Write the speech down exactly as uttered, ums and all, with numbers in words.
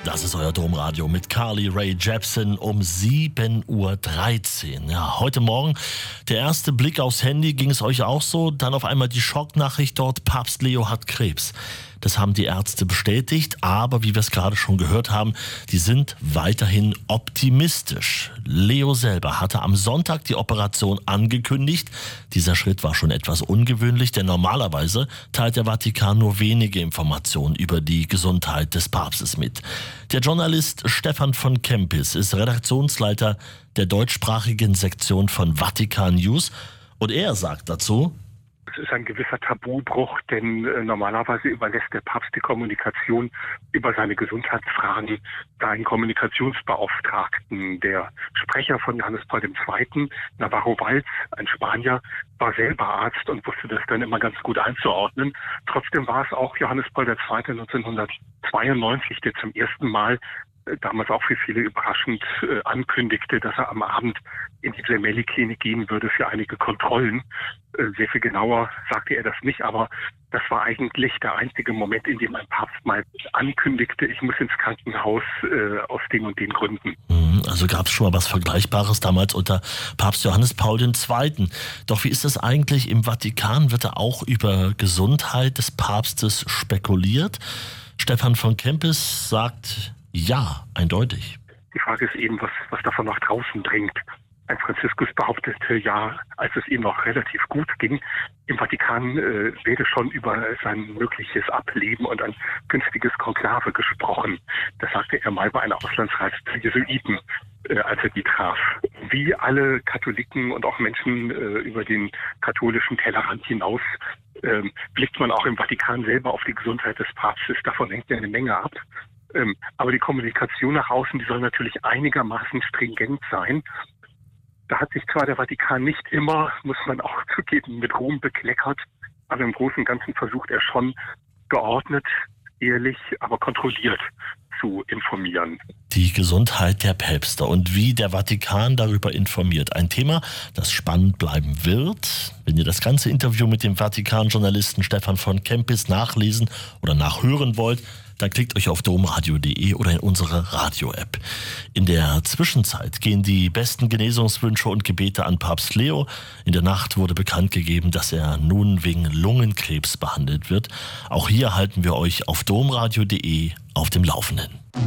Das ist euer Domradio mit Carly Rae Jepsen um sieben Uhr dreizehn. Ja, heute Morgen der erste Blick aufs Handy, ging es euch auch so? Dann auf einmal die Schocknachricht dort, Papst Leo hat Krebs. Das haben die Ärzte bestätigt, aber wie wir es gerade schon gehört haben, die sind weiterhin optimistisch. Leo selber hatte am Sonntag die Operation angekündigt. Dieser Schritt war schon etwas ungewöhnlich, denn normalerweise teilt der Vatikan nur wenige Informationen über die Gesundheit des Papstes mit. Der Journalist Stefan von Kempis ist Redaktionsleiter der deutschsprachigen Sektion von Vatikan News und er sagt dazu: Es ist ein gewisser Tabubruch, denn äh, normalerweise überlässt der Papst die Kommunikation über seine Gesundheitsfragen seinen Kommunikationsbeauftragten. Der Sprecher von Johannes Paul der Zweite., Navarro Valls, ein Spanier, war selber Arzt und wusste das dann immer ganz gut einzuordnen. Trotzdem war es auch Johannes Paul der Zweite. neunzehnhundertzweiundneunzig, der zum ersten Mal, äh, damals auch für viele überraschend, äh, ankündigte, dass er am Abend in die Gemelli-Klinik gehen würde für einige Kontrollen. Sehr viel genauer sagte er das nicht, aber das war eigentlich der einzige Moment, in dem ein Papst mal ankündigte, ich muss ins Krankenhaus äh, aus den und den Gründen. Also gab es schon mal was Vergleichbares damals unter Papst Johannes Paul der Zweite. Doch wie ist es eigentlich im Vatikan? Wird da auch über Gesundheit des Papstes spekuliert? Stefan von Kempis sagt ja, eindeutig. Die Frage ist eben, was, was davon nach draußen dringt. Ein Franziskus behauptete ja, als es ihm noch relativ gut ging, im Vatikan äh, werde schon über sein mögliches Ableben und ein künftiges Konklave gesprochen. Das sagte er mal bei einer Auslandsreise zu Jesuiten, äh, als er die traf. Wie alle Katholiken und auch Menschen äh, über den katholischen Tellerrand hinaus äh, blickt man auch im Vatikan selber auf die Gesundheit des Papstes. Davon hängt ja eine Menge ab. Ähm, aber die Kommunikation nach außen, die soll natürlich einigermaßen stringent sein. Da hat sich zwar der Vatikan nicht immer, muss man auch zugeben, mit Ruhm bekleckert, aber im Großen und Ganzen versucht er schon geordnet, ehrlich, aber kontrolliert zu informieren. Die Gesundheit der Päpste und wie der Vatikan darüber informiert. Ein Thema, das spannend bleiben wird. Wenn ihr das ganze Interview mit dem Vatikan-Journalisten Stefan von Kempis nachlesen oder nachhören wollt, dann klickt euch auf domradio punkt de oder in unsere Radio-App. In der Zwischenzeit gehen die besten Genesungswünsche und Gebete an Papst Leo. In der Nacht wurde bekannt gegeben, dass er nun wegen Lungenkrebs behandelt wird. Auch hier halten wir euch auf domradio punkt de auf dem Laufenden.